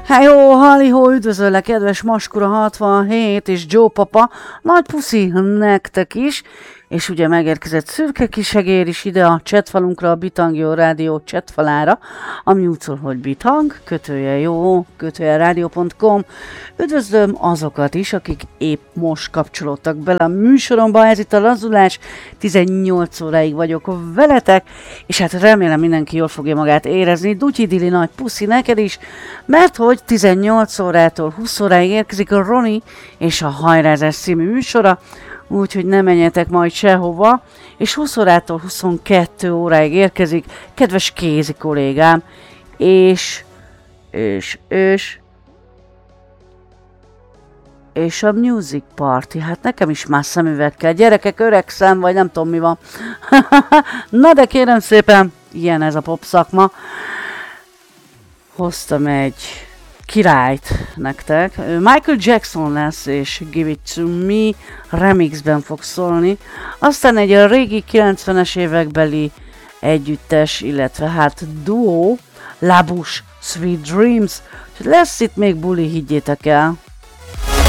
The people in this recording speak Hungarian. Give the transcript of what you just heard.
Hello, halihó, üdvözöllek, kedves Maskura 67 és Joe papa, nagy puszi nektek is, és ugye megérkezett Szürke Kisegér is ide a chatfalunkra, a Bitangjó Rádió chatfalára, ami úgy szól, hogy bitang, _rádió.com. Üdvözlöm azokat is, akik épp most kapcsolódtak bele a műsoromba, ez itt a Lazulás, 18 óráig vagyok veletek, és hát remélem mindenki jól fogja magát érezni. Dutyi Dili, nagy puszi neked is, mert hogy 18 órától 20 óráig érkezik a Roni és a Hajrázás című műsora, úgyhogy ne menjetek majd sehova, és 20 órától 22 óráig érkezik kedves Kézi kollégám, és a Music Party. Hát nekem is már szemüveg kell. Gyerekek, öregszem, vagy nem tudom mi van. Na de kérem szépen, ilyen ez a pop szakma. Hoztam egy királyt nektek. Michael Jackson lesz, és Give It To Me remixben fog szólni. Aztán egy régi 90-es évekbeli együttes, illetve hát duó, La Bouche, Sweet Dreams. Lesz itt még buli, higgyétek el.